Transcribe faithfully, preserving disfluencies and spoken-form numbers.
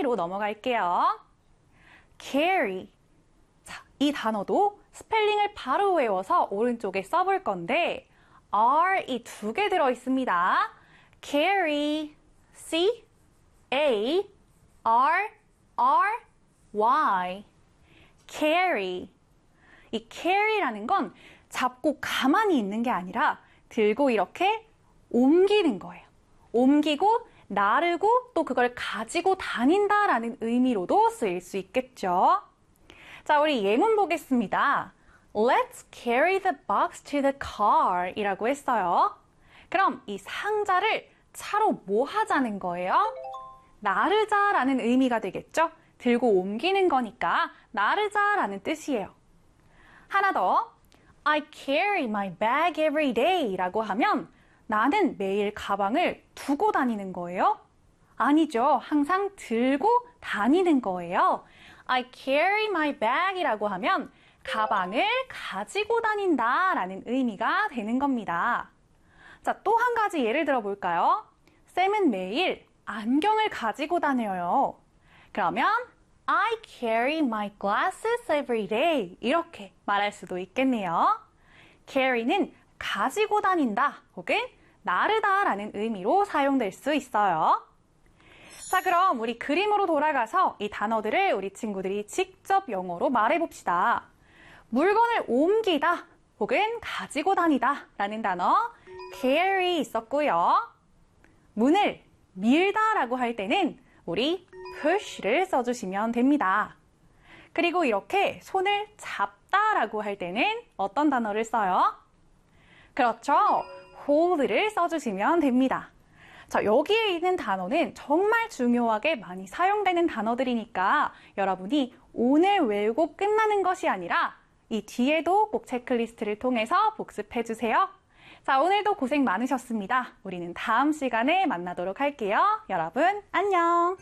carry로 넘어갈게요. carry. 자, 이 단어도 스펠링을 바로 외워서 오른쪽에 써볼 건데 R 이 두 개 들어 있습니다. carry, C, A, R, R, Y. carry. 이 carry라는 건 잡고 가만히 있는 게 아니라 들고 이렇게 옮기는 거예요. 옮기고 나르고 또 그걸 가지고 다닌다라는 의미로도 쓰일 수 있겠죠. 자, 우리 예문 보겠습니다. Let's carry the box to the car 이라고 했어요. 그럼 이 상자를 차로 뭐 하자는 거예요? 나르자라는 의미가 되겠죠? 들고 옮기는 거니까 나르자라는 뜻이에요. 하나 더. I carry my bag every day 라고 하면 나는 매일 가방을 두고 다니는 거예요? 아니죠. 항상 들고 다니는 거예요. I carry my bag 이라고 하면 가방을 가지고 다닌다 라는 의미가 되는 겁니다. 자, 또 한 가지 예를 들어 볼까요? 쌤은 매일 안경을 가지고 다녀요. 그러면 I carry my glasses every day 이렇게 말할 수도 있겠네요. carry는 가지고 다닌다 혹은 나르다 라는 의미로 사용될 수 있어요. 자, 그럼 우리 그림으로 돌아가서 이 단어들을 우리 친구들이 직접 영어로 말해봅시다. 물건을 옮기다 혹은 가지고 다니다 라는 단어 carry 있었고요. 문을 밀다 라고 할 때는 우리 push를 써주시면 됩니다. 그리고 이렇게 손을 잡다 라고 할 때는 어떤 단어를 써요? 그렇죠. hold를 써주시면 됩니다. 자, 여기에 있는 단어는 정말 중요하게 많이 사용되는 단어들이니까 여러분이 오늘 외우고 끝나는 것이 아니라 이 뒤에도 꼭 체크리스트를 통해서 복습해주세요. 자, 오늘도 고생 많으셨습니다. 우리는 다음 시간에 만나도록 할게요. 여러분, 안녕!